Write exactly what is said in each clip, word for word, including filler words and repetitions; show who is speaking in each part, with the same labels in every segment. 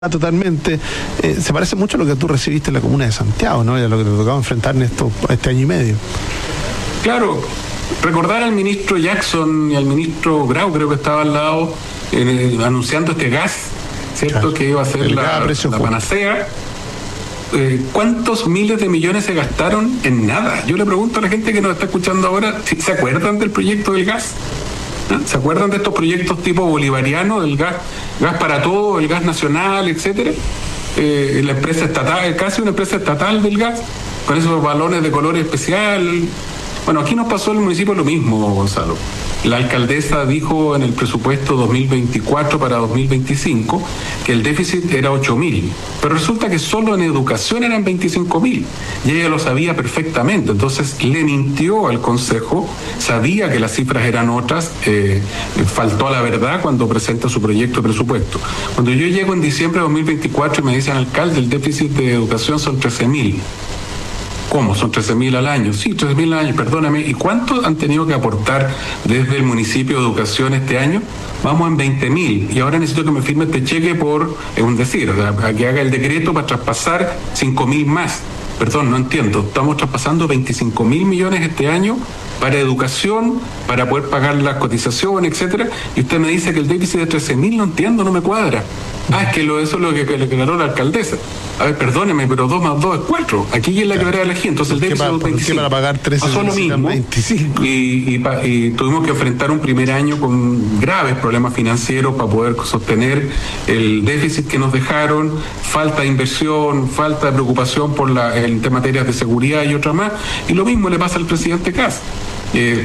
Speaker 1: Totalmente. Eh, se parece mucho a lo que tú recibiste en la Comuna de Santiago, ¿no? Y a lo que te tocaba enfrentar en esto, este año y medio.
Speaker 2: Claro, recordar al ministro Jackson y al ministro Grau, creo que estaba al lado, eh, anunciando este gas, ¿cierto? Claro. Que iba a ser la, la panacea. Eh, ¿Cuántos miles de millones se gastaron en nada? Yo le pregunto a la gente que nos está escuchando ahora, ¿se acuerdan del proyecto del gas? ¿Se acuerdan de estos proyectos tipo bolivariano, del gas, gas para todo, el gas nacional, etcétera? Eh, la empresa estatal, casi una empresa estatal del gas, con esos balones de color especial. Bueno, aquí nos pasó en el municipio lo mismo, Gonzalo. La alcaldesa dijo en el presupuesto dos mil veinticuatro para dos mil veinticinco que el déficit era ocho mil, pero resulta que solo en educación eran veinticinco mil, y ella lo sabía perfectamente. Entonces le mintió al Consejo, sabía que las cifras eran otras, eh, faltó a la verdad cuando presenta su proyecto de presupuesto. Cuando yo llego en diciembre de dos mil veinticuatro y me dicen, alcalde, el déficit de educación son trece mil. ¿Cómo? ¿Son trece mil al año? Sí, trece mil al año, perdóname. ¿Y cuánto han tenido que aportar desde el municipio de educación este año? Vamos en veinte mil. Y ahora necesito que me firme este cheque por, es un decir, o sea, que haga el decreto para traspasar cinco mil más. Perdón, no entiendo. Estamos traspasando veinticinco mil millones este año para educación, para poder pagar las cotizaciones, etcétera. Y usted me dice que el déficit de trece mil, no entiendo, no me cuadra. Ah, es que lo, eso es lo que, que le declaró la alcaldesa. A ver, perdóneme, pero dos más dos es cuatro. Aquí es la que verá elegir. Entonces el déficit es veinticinco.
Speaker 1: Para pagar trece
Speaker 2: pasó lo mismo. veinticinco. Y, y, y tuvimos que enfrentar un primer año con graves problemas financieros para poder sostener el déficit que nos dejaron, falta de inversión, falta de preocupación por la, en materias de seguridad y otra más. Y lo mismo le pasa al presidente Kast. Eh,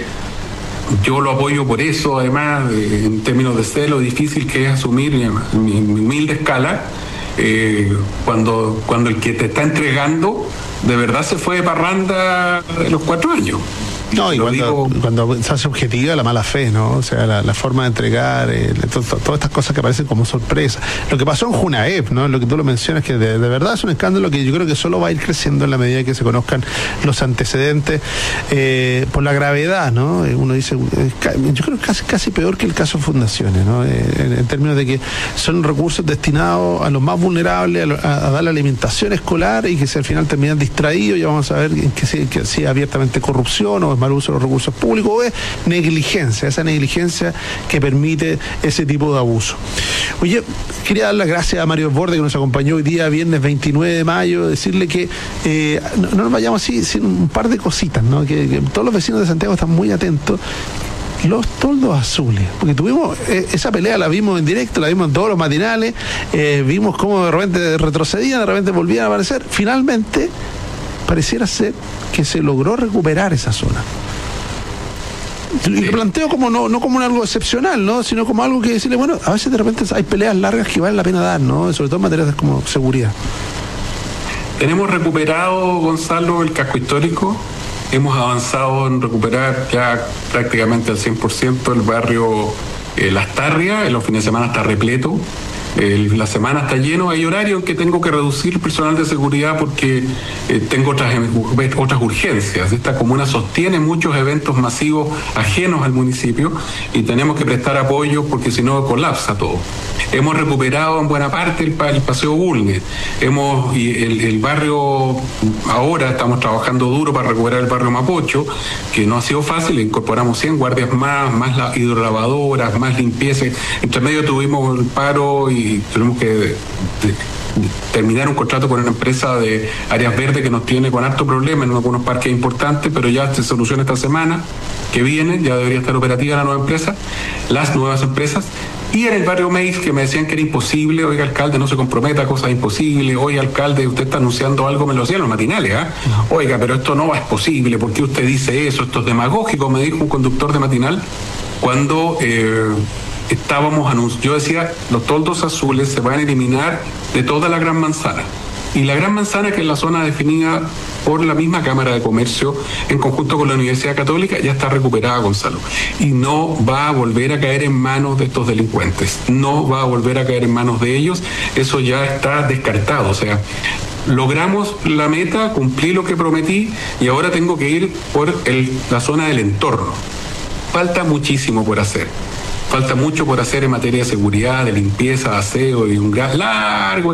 Speaker 2: Yo lo apoyo por eso, además, eh, en términos de sé lo difícil que es asumir en mi, mi humilde escala, eh, cuando, cuando el que te está entregando de verdad se fue de parranda en los cuatro años.
Speaker 1: No, y cuando, digo, cuando se hace objetiva la mala fe, ¿no? O sea, la, la forma de entregar, eh, to, to, todas estas cosas que aparecen como sorpresa. Lo que pasó en Junaep, ¿no? Lo que tú lo mencionas, que de, de verdad es un escándalo que yo creo que solo va a ir creciendo en la medida que se conozcan los antecedentes, eh, por la gravedad, ¿no? Uno dice, eh, yo creo que casi, casi peor que el caso Fundaciones, ¿no? Eh, en, en términos de que son recursos destinados a los más vulnerables, a, a dar la alimentación escolar, y que si al final terminan distraídos, ya vamos a ver que si, que si abiertamente corrupción o mal uso de los recursos públicos, o es negligencia, esa negligencia que permite ese tipo de abuso. Oye, quería dar las gracias a Mario Desbordes, que nos acompañó hoy día, viernes veintinueve de mayo, decirle que eh, no, no nos vayamos así sin un par de cositas, ¿no? Que, que todos los vecinos de Santiago están muy atentos. Los toldos azules, porque tuvimos eh, esa pelea, la vimos en directo, la vimos en todos los matinales, eh, vimos cómo de repente retrocedían, de repente volvían a aparecer. Finalmente pareciera ser que se logró recuperar esa zona. Y lo planteo como no, no como algo excepcional, ¿no? Sino como algo que decirle, bueno, a veces de repente hay peleas largas que vale la pena dar, ¿no? Sobre todo en materias como seguridad.
Speaker 2: Tenemos recuperado, Gonzalo, el casco histórico. Hemos avanzado en recuperar ya prácticamente al cien por ciento el barrio eh, Las Tarrias. En los fines de semana está repleto. El, la semana está lleno, hay horario en que tengo que reducir el personal de seguridad porque eh, tengo otras, otras urgencias. Esta comuna sostiene muchos eventos masivos ajenos al municipio y tenemos que prestar apoyo porque si no colapsa todo. Hemos recuperado en buena parte el, el Paseo Bulnes. Hemos, y el, el barrio, ahora estamos trabajando duro para recuperar el barrio Mapocho, que no ha sido fácil. Incorporamos cien guardias más, más la hidrolavadoras, más limpieza. Entre medio tuvimos el paro y y tenemos que de, de, terminar un contrato con una empresa de áreas verdes que nos tiene con harto problema en algunos parques importantes, pero ya se soluciona esta semana que viene, ya debería estar operativa la nueva empresa, las nuevas empresas. Y en el barrio Meis, que me decían que era imposible, oiga, alcalde, no se comprometa a cosas imposibles, oiga, alcalde, usted está anunciando algo, me lo hacían los matinales, ¿ah? ¿eh? Oiga, pero esto no es posible, ¿por qué usted dice eso? Esto es demagógico, me dijo un conductor de matinal, cuando eh, estábamos anunciando, yo decía, los toldos azules se van a eliminar de toda la Gran Manzana. Y la Gran Manzana, que es la zona definida por la misma Cámara de Comercio en conjunto con la Universidad Católica, ya está recuperada, Gonzalo. Y no va a volver a caer en manos de estos delincuentes. No va a volver a caer en manos de ellos. Eso ya está descartado. O sea, logramos la meta, cumplí lo que prometí y ahora tengo que ir por el, la zona del entorno. Falta muchísimo por hacer. Falta mucho por hacer en materia de seguridad, de limpieza, de aseo y un gran largo